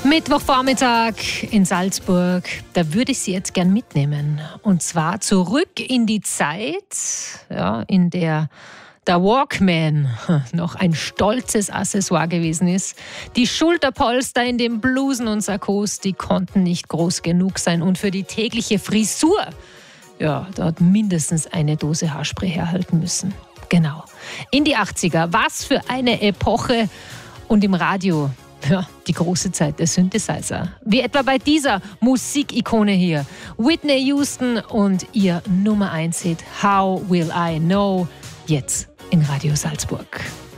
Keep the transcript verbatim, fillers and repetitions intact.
Mittwochvormittag in Salzburg, da würde ich Sie jetzt gern mitnehmen. Und zwar zurück in die Zeit, ja, in der der Walkman noch ein stolzes Accessoire gewesen ist. Die Schulterpolster in den Blusen und Sakkos, die konnten nicht groß genug sein. Und für die tägliche Frisur, ja, da hat mindestens eine Dose Haarspray herhalten müssen. Genau. In die achtziger, was für eine Epoche. Und im Radio, ja, die große Zeit der Synthesizer. Wie etwa bei dieser Musikikone hier. Whitney Houston und ihr Nummer eins Hit How Will I Know? Jetzt in Radio Salzburg.